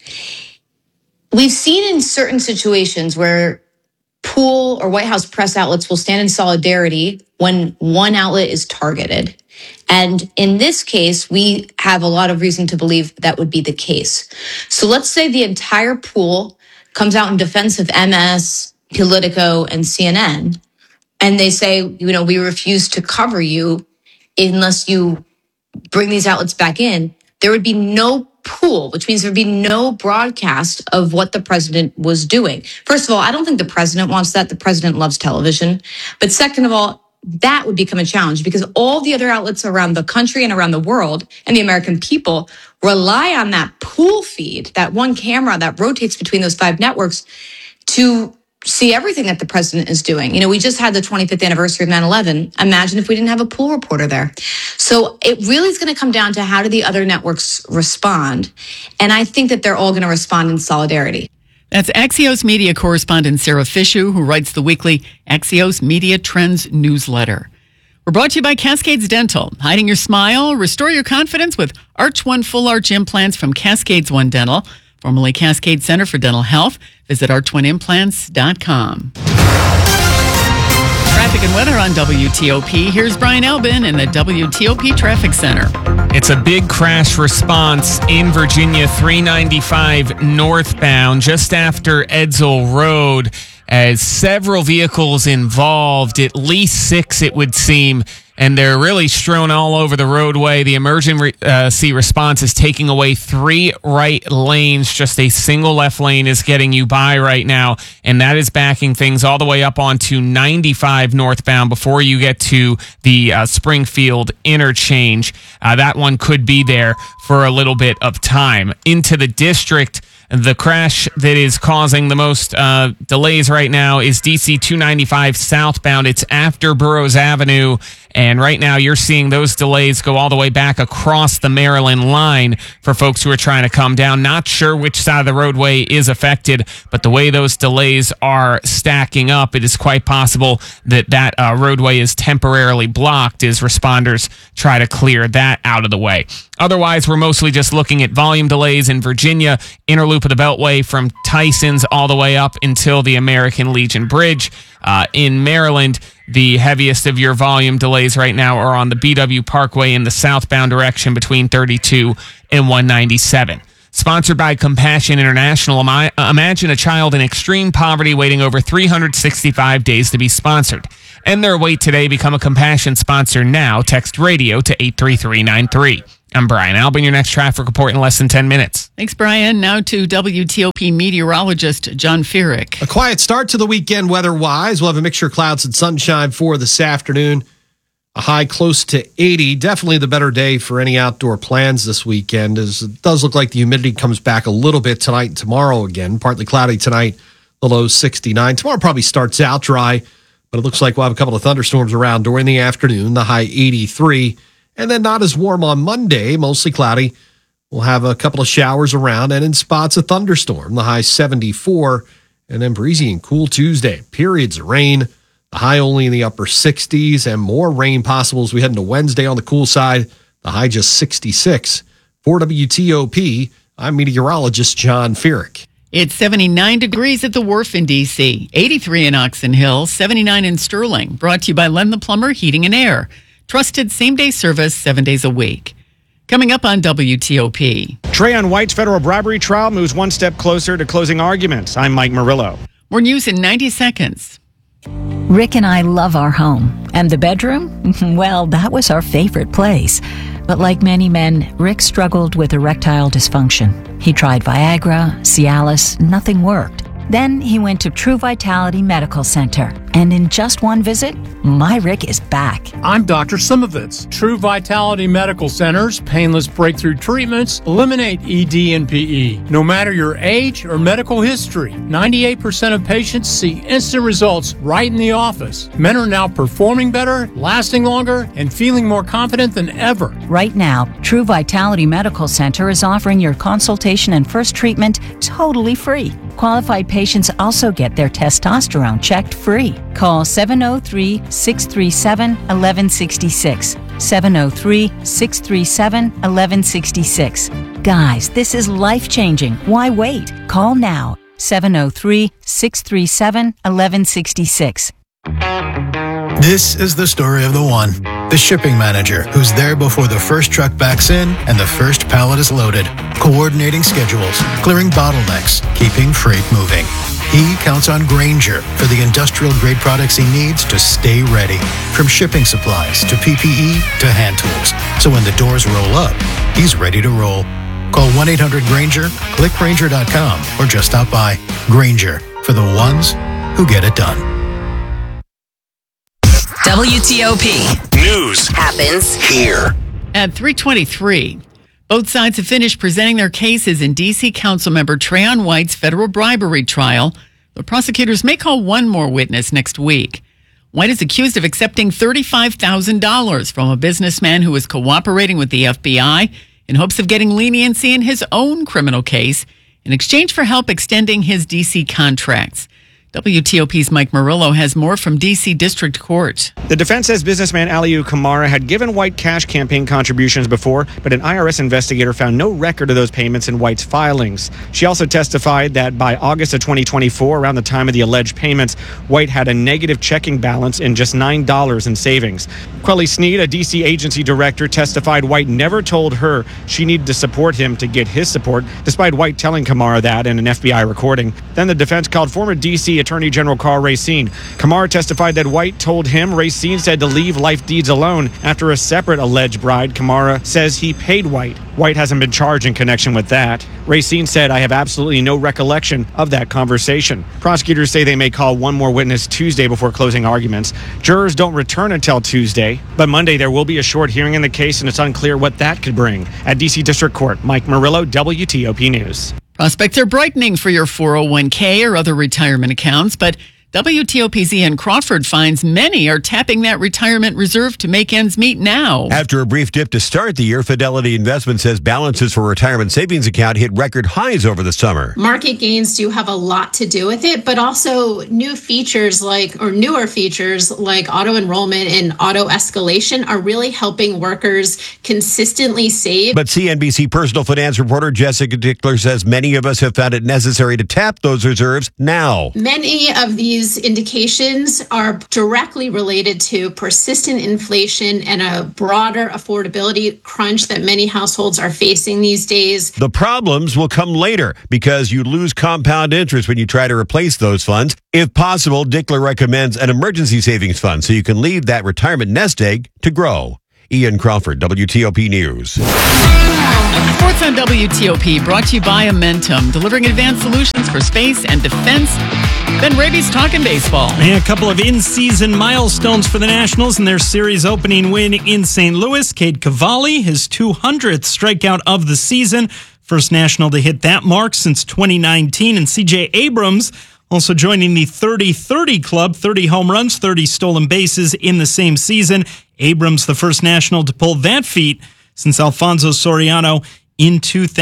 We've seen in certain situations where pool or White House press outlets will stand in solidarity when one outlet is targeted. And in this case, we have a lot of reason to believe that would be the case. So let's say the entire pool comes out in defense of MS, Politico, and CNN, and they say, we refuse to cover you unless you bring these outlets back in. There would be no pool, which means there'd be no broadcast of what the president was doing. First of all, I don't think the president wants that. The president loves television. But second of all, that would become a challenge because all the other outlets around the country and around the world and the American people rely on that pool feed, that one camera that rotates between those 5 networks to see everything that the president is doing. We just had the 25th anniversary of 9/11. Imagine if we didn't have a pool reporter there. So it really is going to come down to how do the other networks respond. And I think that they're all going to respond in solidarity. That's Axios media correspondent Sarah Fisher, who writes the weekly Axios Media Trends newsletter. We're brought to you by Cascades Dental. Hiding your smile, restore your confidence with Arch One Full Arch Implants from Cascades One Dental, formerly Cascade Center for Dental Health. Visit arch1implants.com. Traffic and weather on WTOP. Here's Brian Albin in the WTOP Traffic Center. It's a big crash response in Virginia, 395 northbound, just after Edsall Road, as several vehicles involved, at least 6 it would seem, and they're really strewn all over the roadway. The emergency response is taking away 3 right lanes. Just a single left lane is getting you by right now, and that is backing things all the way up onto 95 northbound before you get to the Springfield interchange. That one could be there for a little bit of time. Into the district, The crash that is causing the most delays right now is DC 295 southbound. It's after Burroughs Avenue. And right now you're seeing those delays go all the way back across the Maryland line for folks who are trying to come down. Not sure which side of the roadway is affected, but the way those delays are stacking up, it is quite possible that roadway is temporarily blocked as responders try to clear that out of the way. Otherwise, we're mostly just looking at volume delays in Virginia, inner loop of the Beltway from Tyson's all the way up until the American Legion Bridge. In Maryland, the heaviest of your volume delays right now are on the BW Parkway in the southbound direction between 32 and 197. Sponsored by Compassion International, imagine a child in extreme poverty waiting over 365 days to be sponsored. End their wait today. Become a Compassion sponsor now. Text radio to 83393. I'm Brian Albin, your next traffic report in less than 10 minutes. Thanks, Brian. Now to WTOP meteorologist John Feerick. A quiet start to the weekend weather-wise. We'll have a mixture of clouds and sunshine for this afternoon. A high close to 80. Definitely the better day for any outdoor plans this weekend, as it does look like the humidity comes back a little bit tonight and tomorrow again. Partly cloudy tonight, the low 69. Tomorrow probably starts out dry, but it looks like we'll have a couple of thunderstorms around during the afternoon, the high 83. And then not as warm on Monday, mostly cloudy. We'll have a couple of showers around and in spots a thunderstorm, the high 74. And then breezy and cool Tuesday. Periods of rain, the high only in the upper 60s, and more rain possible as we head into Wednesday on the cool side, the high just 66. For WTOP, I'm meteorologist John Feerick. It's 79 degrees at the Wharf in D.C., 83 in Oxon Hill, 79 in Sterling. Brought to you by Len the Plumber Heating and Air. Trusted same-day service 7 days a week. Coming up on WTOP. Trayon White's federal bribery trial moves one step closer to closing arguments. I'm Mike Murillo. More news in 90 seconds. Rick and I love our home. And the bedroom? Well, that was our favorite place. But like many men, Rick struggled with erectile dysfunction. He tried Viagra, Cialis, nothing worked. Then he went to True Vitality Medical Center. And in just one visit, my Rick is back. I'm Dr. Simovitz. True Vitality Medical Center's painless breakthrough treatments eliminate ED and PE. No matter your age or medical history, 98% of patients see instant results right in the office. Men are now performing better, lasting longer, and feeling more confident than ever. Right now, True Vitality Medical Center is offering your consultation and first treatment totally free. Qualified patients also get their testosterone checked free. Call 703-637-1166. 703-637-1166. Guys, this is life-changing. Why wait? Call now. 703-637-1166. This is the story of the one, the shipping manager, who's there before the first truck backs in and the first pallet is loaded, coordinating schedules, clearing bottlenecks, keeping freight moving. He counts on Grainger for the industrial-grade products he needs to stay ready, from shipping supplies to PPE to hand tools. So when the doors roll up, he's ready to roll. Call 1-800-GRAINGER, click Grainger.com, or just stop by. Grainger, for the ones who get it done. WTOP. News happens here. At 3:23, both sides have finished presenting their cases in D.C. Councilmember Trayon White's federal bribery trial. The prosecutors may call one more witness next week. White is accused of accepting $35,000 from a businessman who was cooperating with the FBI in hopes of getting leniency in his own criminal case in exchange for help extending his D.C. contracts. WTOP's Mike Murillo has more from D.C. District Court. The defense says businessman Aliou Kamara had given White cash campaign contributions before, but an IRS investigator found no record of those payments in White's filings. She also testified that by August of 2024, around the time of the alleged payments, White had a negative checking balance in just $9 in savings. Quelly Sneed, a D.C. agency director, testified White never told her she needed to support him to get his support, despite White telling Kamara that in an FBI recording. Then the defense called former D.C. Attorney General Carl Racine. Kamara testified that White told him Racine said to leave life deeds alone. After a separate alleged bribe, Kamara says he paid White. White hasn't been charged in connection with that. Racine said, "I have absolutely no recollection of that conversation." Prosecutors say they may call one more witness Tuesday before closing arguments. Jurors don't return until Tuesday, but Monday there will be a short hearing in the case, and it's unclear what that could bring. At D.C. District Court, Mike Murillo, WTOP News. Prospects are brightening for your 401k or other retirement accounts, but WTOP's Ian Crawford finds many are tapping that retirement reserve to make ends meet now. After a brief dip to start the year, Fidelity Investment says balances for retirement savings account hit record highs over the summer. Market gains do have a lot to do with it, but also newer features like auto enrollment and auto escalation are really helping workers consistently save. But CNBC personal finance reporter Jessica Dickler says many of us have found it necessary to tap those reserves now. Many of these indications are directly related to persistent inflation and a broader affordability crunch that many households are facing these days. The problems will come later because you lose compound interest when you try to replace those funds. If possible, Dickler recommends an emergency savings fund so you can leave that retirement nest egg to grow. Ian Crawford, WTOP News. Sports on WTOP, brought to you by Amentum, delivering advanced solutions for space and defense. Ben Raby's talking baseball. And a couple of in-season milestones for the Nationals in their series opening win in St. Louis. Cade Cavalli, his 200th strikeout of the season. First National to hit that mark since 2019. And C.J. Abrams also joining the 30-30 club, 30 home runs, 30 stolen bases in the same season. Abrams, the first National to pull that feat since Alfonso Soriano in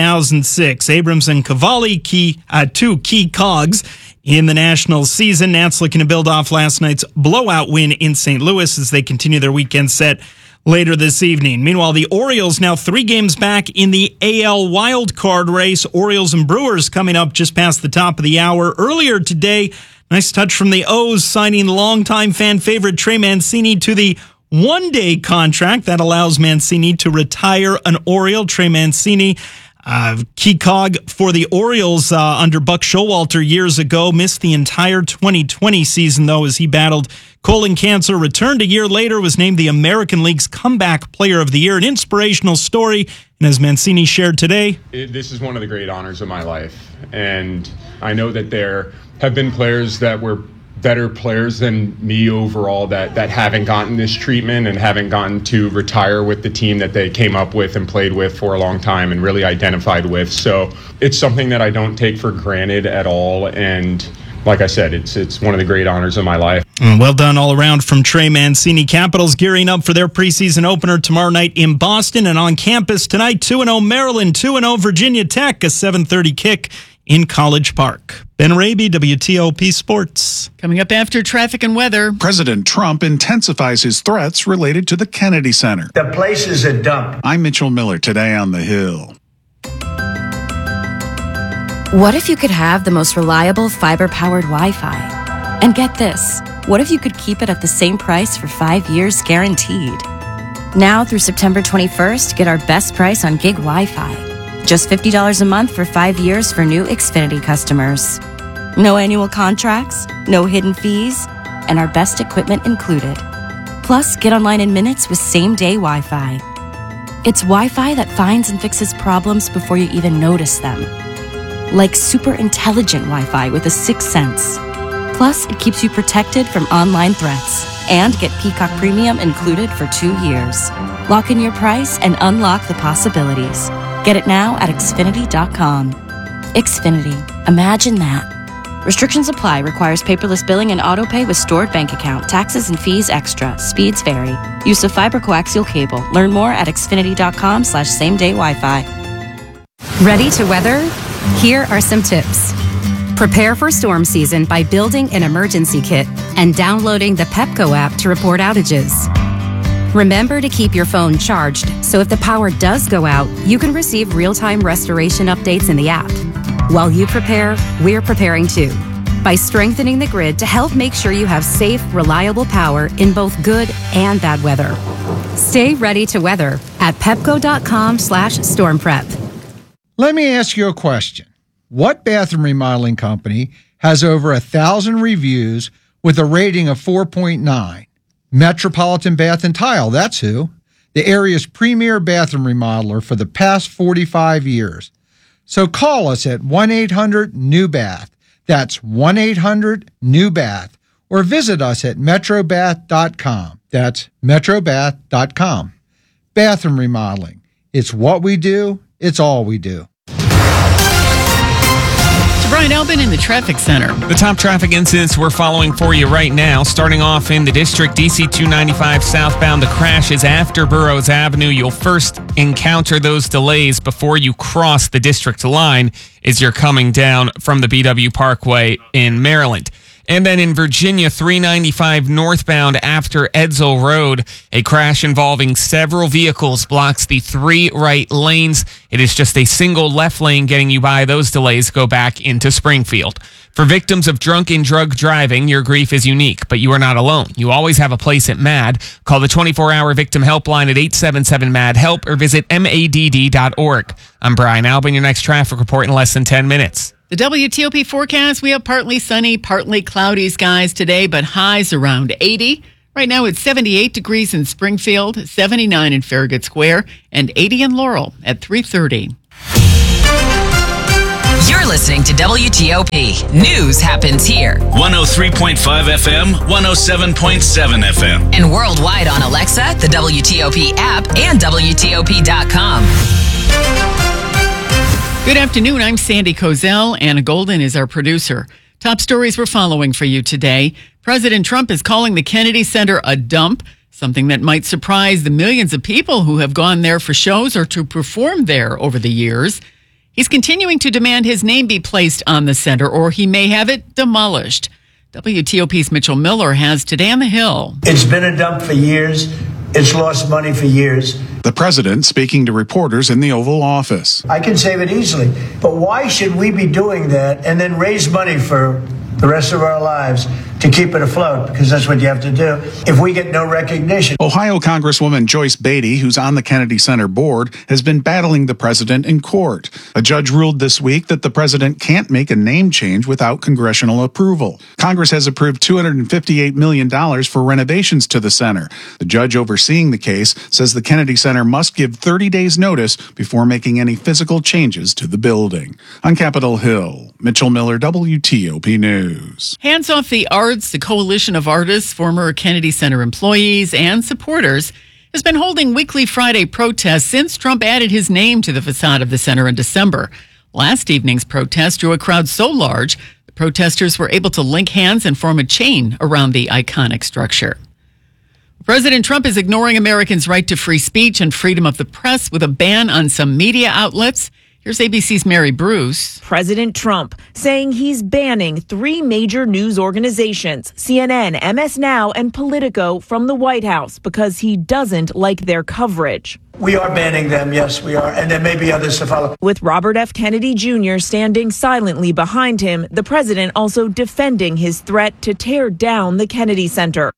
2006. Abrams and Cavalli, two key cogs in the Nationals season. Nats looking to build off last night's blowout win in St. Louis as they continue their weekend set later this evening. Meanwhile, the Orioles now 3 games back in the AL wildcard race. Orioles and Brewers coming up just past the top of the hour. Earlier today, nice touch from the O's signing longtime fan favorite Trey Mancini to the one-day contract that allows Mancini to retire an Oriole. Trey Mancini, key cog for the Orioles under Buck Showalter years ago, missed the entire 2020 season, though, as he battled colon cancer, returned a year later, was named the American League's Comeback Player of the Year, an inspirational story. And as Mancini shared today, this is one of the great honors of my life. And I know that there have been players that were better players than me overall that haven't gotten this treatment and haven't gotten to retire with the team that they came up with and played with for a long time and really identified with. So it's something that I don't take for granted at all. And like I said, it's one of the great honors of my life. Well done all around from Trey Mancini. Capitals gearing up for their preseason opener tomorrow night in Boston, and on campus tonight, 2-0 Maryland, 2-0 Virginia Tech, a 7:30 kick in College Park. Ben Raby, WTOP Sports. Coming up after traffic and weather. President Trump intensifies his threats related to the Kennedy Center. The place is a dump. I'm Mitchell Miller, today on The Hill. What if you could have the most reliable fiber-powered Wi-Fi? And get this, what if you could keep it at the same price for 5 years guaranteed? Now through September 21st, get our best price on gig Wi-Fi. Just $50 a month for 5 years for new Xfinity customers. No annual contracts, no hidden fees, and our best equipment included. Plus, get online in minutes with same-day Wi-Fi. It's Wi-Fi that finds and fixes problems before you even notice them. Like super intelligent Wi-Fi with a 6th sense. Plus, it keeps you protected from online threats. And get Peacock Premium included for 2 years. Lock in your price and unlock the possibilities. Get it now at Xfinity.com. Xfinity. Imagine that. Restrictions apply. Requires paperless billing and autopay with stored bank account. Taxes and fees extra. Speeds vary. Use of fiber coaxial cable. Learn more at Xfinity.com/same-day Wi-Fi. Ready to weather? Here are some tips. Prepare for storm season by building an emergency kit and downloading the Pepco app to report outages. Remember to keep your phone charged, so if the power does go out, you can receive real-time restoration updates in the app. While you prepare, we're preparing too, by strengthening the grid to help make sure you have safe, reliable power in both good and bad weather. Stay ready to weather at pepco.com/stormprep. Let me ask you a question. What bathroom remodeling company has over 1,000 reviews with a rating of 4.9? Metropolitan Bath and Tile, that's who. The area's premier bathroom remodeler for the past 45 years. So call us at 1-800-NEW-BATH. That's 1-800-NEW-BATH. Or visit us at metrobath.com. That's metrobath.com. Bathroom remodeling. It's what we do. It's all we do. Brian Albin in the traffic center. The top traffic incidents we're following for you right now. Starting off in the district, DC 295 southbound. The crash is after Burroughs Avenue. You'll first encounter those delays before you cross the district line as you're coming down from the BW Parkway in Maryland. And then in Virginia, 395 northbound after Edsall Road, a crash involving several vehicles blocks the 3 right lanes. It is just a single left lane getting you by. Those delays go back into Springfield. For victims of drunken drug driving, your grief is unique, but you are not alone. You always have a place at MAD. Call the 24-hour victim helpline at 877-MAD-HELP or visit madd.org. I'm Brian Albin, your next traffic report in less than 10 minutes. The WTOP forecast, we have partly sunny, partly cloudy skies today, but highs around 80. Right now it's 78 degrees in Springfield, 79 in Farragut Square, and 80 in Laurel at 3:30. You're listening to WTOP. News happens here. 103.5 FM, 107.7 FM. And worldwide on Alexa, the WTOP app, and WTOP.com. Good afternoon. I'm Sandy Kozel. Anna Golden is our producer. Top stories we're following for you today. President Trump is calling the Kennedy Center a dump, something that might surprise the millions of people who have gone there for shows or to perform there over the years. He's continuing to demand his name be placed on the center, or he may have it demolished. WTOP's Mitchell Miller has Today on the Hill. It's been a dump for years. It's lost money for years. The president speaking to reporters in the Oval Office. I can save it easily. But why should we be doing that and then raise money for the rest of our lives to keep it afloat? Because that's what you have to do if we get no recognition. Ohio Congresswoman Joyce Beatty, who's on the Kennedy Center board, has been battling the president in court. A judge ruled this week that the president can't make a name change without congressional approval. Congress has approved $258 million for renovations to the center. The judge overseeing the case says the Kennedy Center must give 30 days notice before making any physical changes to the building. On Capitol Hill, Mitchell Miller, WTOP News. Hands Off the Arts, the coalition of artists, former Kennedy Center employees, and supporters, has been holding weekly Friday protests since Trump added his name to the facade of the center in December. Last evening's protest drew a crowd so large, the protesters were able to link hands and form a chain around the iconic structure. President Trump is ignoring Americans' right to free speech and freedom of the press with a ban on some media outlets. Here's ABC's Mary Bruce. President Trump saying he's banning 3 major news organizations, CNN, MS Now, and Politico, from the White House because he doesn't like their coverage. We are banning them, yes, we are, and there may be others to follow. With Robert F. Kennedy Jr. standing silently behind him, the president also defending his threat to tear down the Kennedy Center.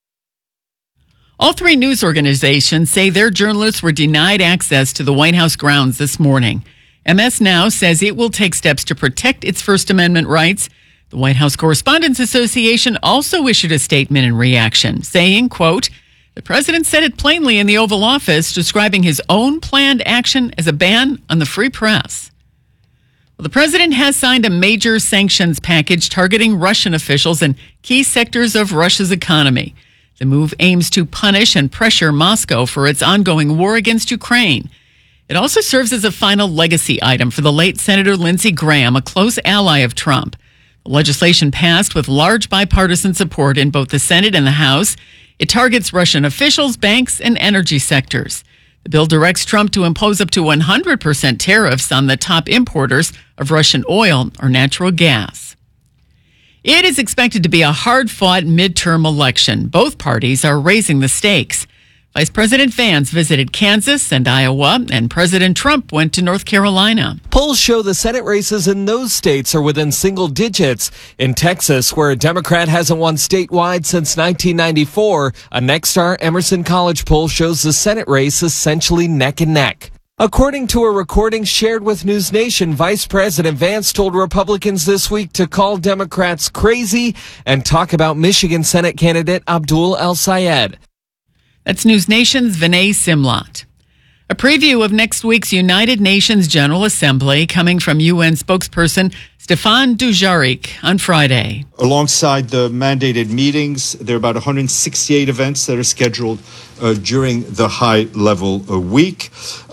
All 3 news organizations say their journalists were denied access to the White House grounds this morning. MS Now says it will take steps to protect its First Amendment rights. The White House Correspondents Association also issued a statement in reaction, saying, quote, the president said it plainly in the Oval Office, describing his own planned action as a ban on the free press. Well, the president has signed a major sanctions package targeting Russian officials and key sectors of Russia's economy. The move aims to punish and pressure Moscow for its ongoing war against Ukraine. It also serves as a final legacy item for the late Senator Lindsey Graham, a close ally of Trump. The legislation passed with large bipartisan support in both the Senate and the House. It targets Russian officials, banks, and energy sectors. The bill directs Trump to impose up to 100% tariffs on the top importers of Russian oil or natural gas. It is expected to be a hard-fought midterm election. Both parties are raising the stakes. Vice President Vance visited Kansas and Iowa, and President Trump went to North Carolina. Polls show the Senate races in those states are within single digits. In Texas, where a Democrat hasn't won statewide since 1994, a Nexstar Emerson College poll shows the Senate race essentially neck and neck. According to a recording shared with News Nation, Vice President Vance told Republicans this week to call Democrats crazy and talk about Michigan Senate candidate Abdul El-Sayed. That's News Nation's Vinay Simlot. A preview of next week's United Nations General Assembly coming from UN spokesperson Stefan Dujarric on Friday. Alongside the mandated meetings, there are about 168 events that are scheduled during the high-level week.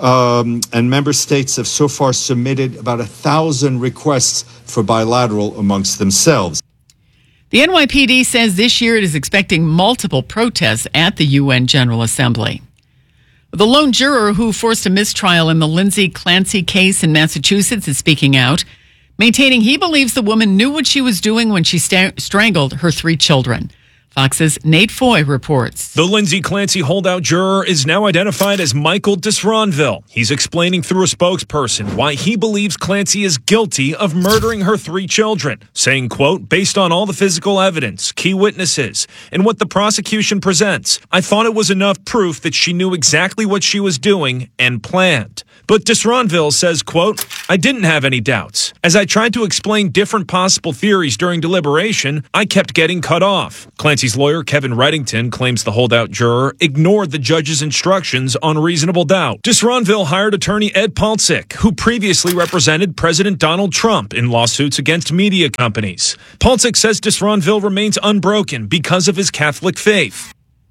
And member states have so far submitted about 1,000 requests for bilateral amongst themselves. The NYPD says this year it is expecting multiple protests at the UN General Assembly. The lone juror who forced a mistrial in the Lindsay Clancy case in Massachusetts is speaking out, maintaining he believes the woman knew what she was doing when she strangled her 3 children. Fox's Nate Foy reports. The Lindsay Clancy holdout juror is now identified as Michael Disronville. He's explaining through a spokesperson why he believes Clancy is guilty of murdering her 3 children, saying, quote, based on all the physical evidence, key witnesses, and what the prosecution presents, I thought it was enough proof that she knew exactly what she was doing and planned. But Disronville says, quote, I didn't have any doubts. As I tried to explain different possible theories during deliberation, I kept getting cut off. Clancy's lawyer, Kevin Reddington, claims the holdout juror ignored the judge's instructions on reasonable doubt. Disronville hired attorney Ed Palcic, who previously represented President Donald Trump in lawsuits against media companies. Palcic says Disronville remains unbroken because of his Catholic faith.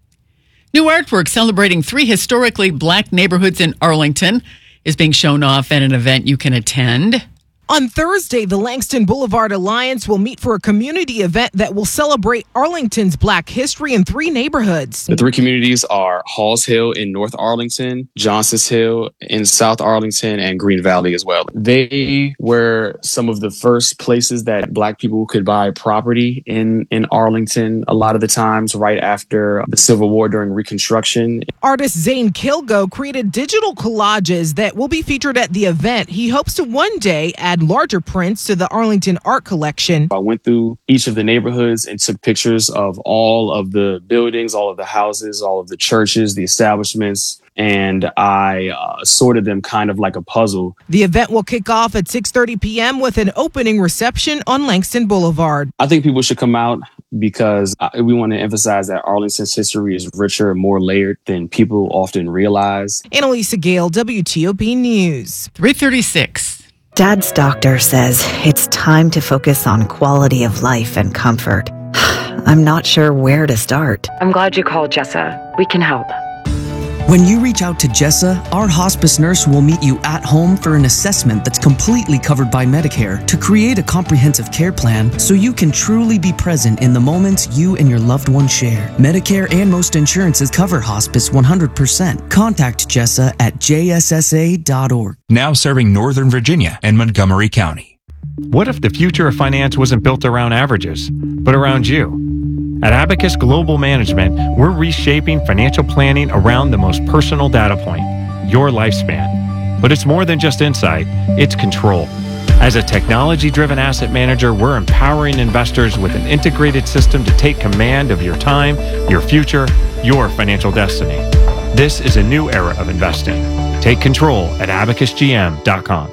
New artwork celebrating 3 historically black neighborhoods in Arlington is being shown off at an event you can attend. On Thursday, the Langston Boulevard Alliance will meet for a community event that will celebrate Arlington's Black history in 3 neighborhoods. The 3 communities are Halls Hill in North Arlington, Johnson's Hill in South Arlington, and Green Valley as well. They were some of the first places that Black people could buy property in Arlington, a lot of the times right after the Civil War during Reconstruction. Artist Zane Kilgo created digital collages that will be featured at the event. He hopes to one day add larger prints to the Arlington art collection. I went through each of the neighborhoods and took pictures of all of the buildings, all of the houses, all of the churches, the establishments, and I sorted them kind of like a puzzle. The event will kick off at 6:30 p.m. with an opening reception on Langston Boulevard. I think people should come out because we want to emphasize that Arlington's history is richer and more layered than people often realize. Annalisa Gale, WTOP News. 3:36. Dad's doctor says it's time to focus on quality of life and comfort. I'm not sure where to start. I'm glad you called, Jessa. We can help. When you reach out to Jessa, our hospice nurse will meet you at home for an assessment that's completely covered by Medicare to create a comprehensive care plan so you can truly be present in the moments you and your loved one share. Medicare and most insurances cover hospice 100%. Contact Jessa at jssa.org. Now serving Northern Virginia and Montgomery County. What if the future of finance wasn't built around averages, but around you? At Abacus Global Management, we're reshaping financial planning around the most personal data point, your lifespan. But it's more than just insight, it's control. As a technology-driven asset manager, we're empowering investors with an integrated system to take command of your time, your future, your financial destiny. This is a new era of investing. Take control at abacusgm.com.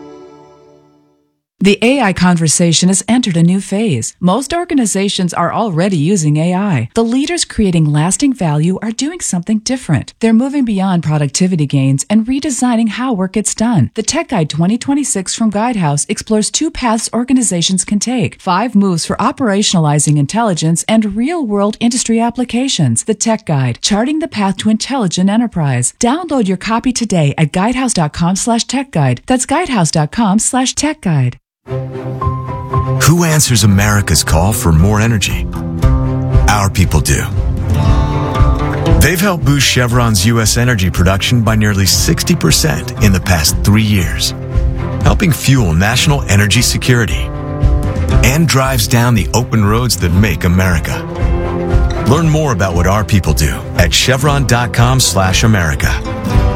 The AI conversation has entered a new phase. Most organizations are already using AI. The leaders creating lasting value are doing something different. They're moving beyond productivity gains and redesigning how work gets done. The Tech Guide 2026 from Guidehouse explores 2 paths organizations can take, 5 moves for operationalizing intelligence and real-world industry applications. The Tech Guide, charting the path to intelligent enterprise. Download your copy today at guidehouse.com/techguide. That's guidehouse.com/techguide. Who answers America's call for more energy? Our people do. They've helped boost Chevron's U.S. energy production by nearly 60% in the past 3 years, helping fuel national energy security and drives down the open roads that make America. Learn more about what our people do at chevron.com/America.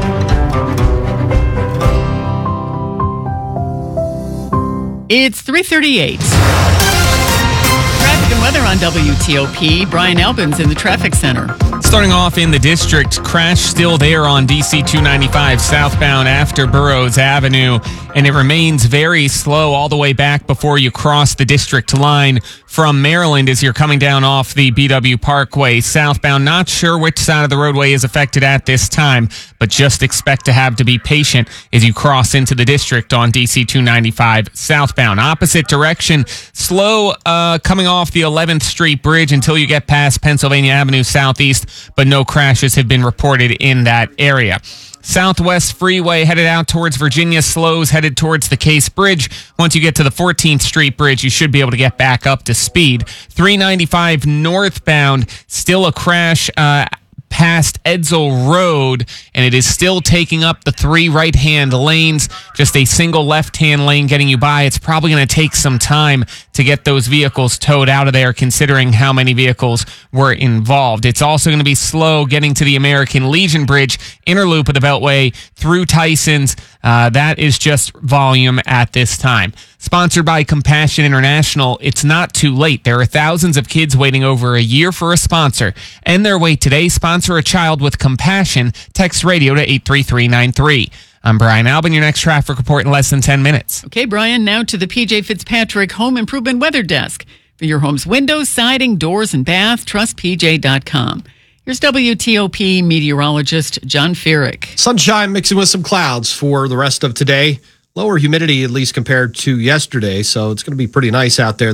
It's 3:38. Traffic and weather on WTOP. Brian Albin's in the traffic center. Starting off in the district, crash still there on DC 295 southbound after Burroughs Avenue, and it remains very slow all the way back before you cross the district line from Maryland as you're coming down off the BW Parkway southbound. Not sure which side of the roadway is affected at this time, but just expect to have to be patient as you cross into the district on DC 295 southbound. Opposite direction, slow coming off the 11th Street Bridge until you get past Pennsylvania Avenue Southeast, but no crashes have been reported in that area. Southwest Freeway headed out towards Virginia, slows headed towards the Case Bridge. Once you get to the 14th Street Bridge, you should be able to get back up to speed. 395 northbound, still a crash past Edsel Road, and it is still taking up the 3 right-hand lanes, just a single left-hand lane getting you by. It's probably going to take some time to get those vehicles towed out of there, considering how many vehicles were involved. It's also going to be slow getting to the American Legion Bridge, inner loop of the Beltway through Tyson's. That is just volume at this time. Sponsored by Compassion International, it's not too late. There are thousands of kids waiting over a year for a sponsor. End their wait today. Sponsor a child with compassion. Text radio to 83393. I'm Brian Albin, your next traffic report in less than 10 minutes. Okay, Brian, now to the PJ Fitzpatrick Home Improvement Weather Desk. For your home's windows, siding, doors, and bath, trust PJ.com. Here's WTOP meteorologist John Feerick. Sunshine mixing with some clouds for the rest of today. Lower humidity, at least compared to yesterday, so it's going to be pretty nice out there.